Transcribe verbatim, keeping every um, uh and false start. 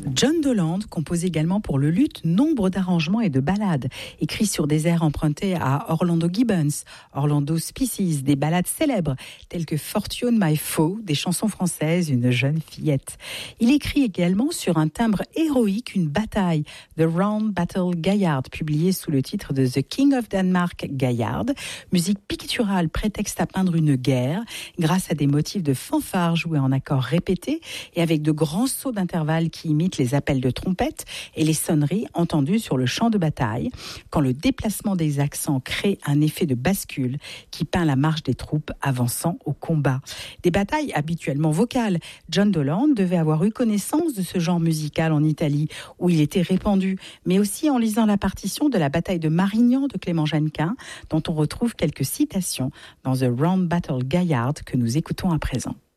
John Doland compose également pour le luth nombre d'arrangements et de ballades, écrits sur des airs empruntés à Orlando Gibbons, Orlando Species, des ballades célèbres telles que Fortune My Foe, des chansons françaises, une jeune fillette. Il écrit également sur un timbre héroïque une bataille, The Round Battle Gaillard, publiée sous le titre de The King of Denmark Gaillard, musique picturale prétexte à peindre une guerre grâce à des motifs de fanfare joués en accords répétés et avec de grands sauts d'intervalle qui imitent les appels de trompette et les sonneries entendues sur le champ de bataille, quand le déplacement des accents crée un effet de bascule qui peint la marche des troupes avançant au combat. Des batailles habituellement vocales. John Doland devait avoir eu connaissance de ce genre musical en Italie, où il était répandu, mais aussi en lisant la partition de la bataille de Marignan de Clément Jeannequin, dont on retrouve quelques citations dans The Round Battle Gaillard que nous écoutons à présent.